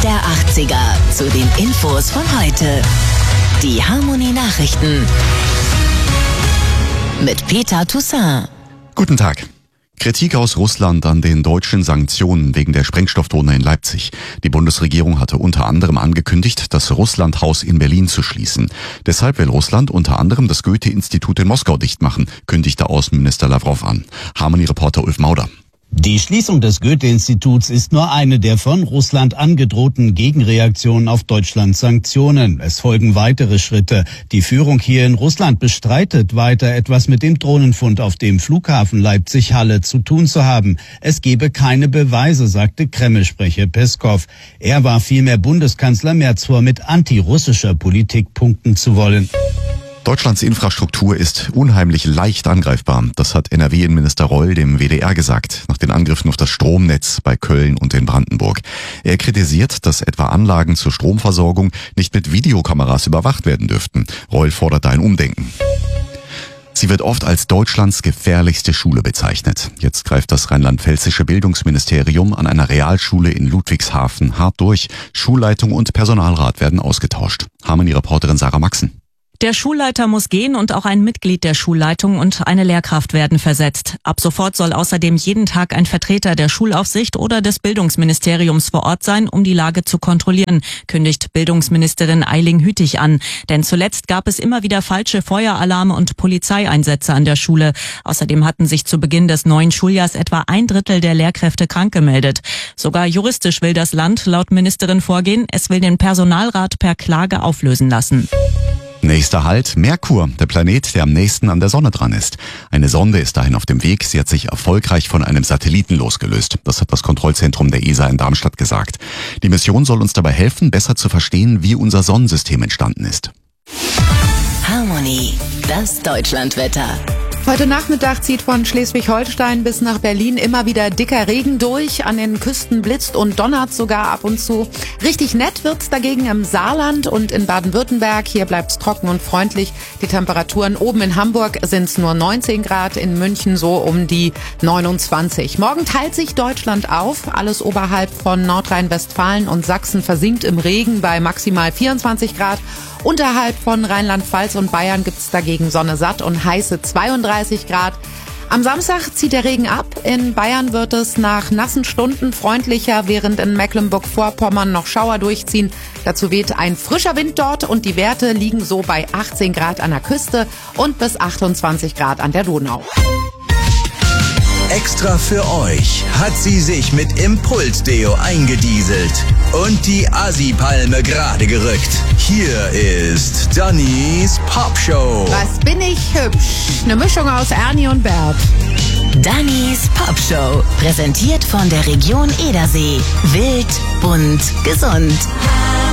der 80er zu den Infos von heute. Die Harmonie-Nachrichten mit Peter Toussaint. Guten Tag. Kritik aus Russland an den deutschen Sanktionen wegen der Sprengstoffdrohne in Leipzig. Die Bundesregierung hatte unter anderem angekündigt, das Russland-Haus in Berlin zu schließen. Deshalb will Russland unter anderem das Goethe-Institut in Moskau dicht machen, kündigte Außenminister Lavrov an. Harmonie-Reporter Ulf Mauder. Die Schließung des Goethe-Instituts ist nur eine der von Russland angedrohten Gegenreaktionen auf Deutschlands Sanktionen. Es folgen weitere Schritte. Die Führung hier in Russland bestreitet weiter, etwas mit dem Drohnenfund auf dem Flughafen Leipzig-Halle zu tun zu haben. Es gebe keine Beweise, sagte Kreml-Sprecher Peskov. Er warf vielmehr Bundeskanzler Merz vor, mit antirussischer Politik punkten zu wollen. Deutschlands Infrastruktur ist unheimlich leicht angreifbar. Das hat NRW-Innenminister Reul dem WDR gesagt, nach den Angriffen auf das Stromnetz bei Köln und in Brandenburg. Er kritisiert, dass etwa Anlagen zur Stromversorgung nicht mit Videokameras überwacht werden dürften. Reul forderte ein Umdenken. Sie wird oft als Deutschlands gefährlichste Schule bezeichnet. Jetzt greift das rheinland-pfälzische Bildungsministerium an einer Realschule in Ludwigshafen hart durch. Schulleitung und Personalrat werden ausgetauscht. Harmonie-Reporterin Sarah Maxen. Der Schulleiter muss gehen und auch ein Mitglied der Schulleitung und eine Lehrkraft werden versetzt. Ab sofort soll außerdem jeden Tag ein Vertreter der Schulaufsicht oder des Bildungsministeriums vor Ort sein, um die Lage zu kontrollieren, kündigt Bildungsministerin Eiling-Hütig an. Denn zuletzt gab es immer wieder falsche Feueralarme und Polizeieinsätze an der Schule. Außerdem hatten sich zu Beginn des neuen Schuljahrs etwa 1/3 der Lehrkräfte krank gemeldet. Sogar juristisch will das Land laut Ministerin vorgehen. Es will den Personalrat per Klage auflösen lassen. Nächster Halt, Merkur, der Planet, der am nächsten an der Sonne dran ist. Eine Sonde ist dahin auf dem Weg. Sie hat sich erfolgreich von einem Satelliten losgelöst. Das hat das Kontrollzentrum der ESA in Darmstadt gesagt. Die Mission soll uns dabei helfen, besser zu verstehen, wie unser Sonnensystem entstanden ist. Harmonie, das Deutschlandwetter. Heute Nachmittag zieht von Schleswig-Holstein bis nach Berlin immer wieder dicker Regen durch. An den Küsten blitzt und donnert sogar ab und zu. Richtig nett wird's dagegen im Saarland und in Baden-Württemberg. Hier bleibt's trocken und freundlich. Die Temperaturen oben in Hamburg sind's nur 19 Grad, in München so um die 29. Morgen teilt sich Deutschland auf. Alles oberhalb von Nordrhein-Westfalen und Sachsen versinkt im Regen bei maximal 24 Grad. Unterhalb von Rheinland-Pfalz und Bayern gibt's dagegen Sonne satt und heiße 32 Grad. Am Samstag zieht der Regen ab. In Bayern wird es nach nassen Stunden freundlicher, während in Mecklenburg-Vorpommern noch Schauer durchziehen. Dazu weht ein frischer Wind dort und die Werte liegen so bei 18 Grad an der Küste und bis 28 Grad an der Donau. Extra für euch hat sie sich mit Impuls-Deo eingedieselt und die Assi-Palme gerade gerückt. Hier ist Dannys Popshow. Was bin ich hübsch? Eine Mischung aus Ernie und Bert. Dannys Popshow, präsentiert von der Region Edersee. Wild, bunt, gesund.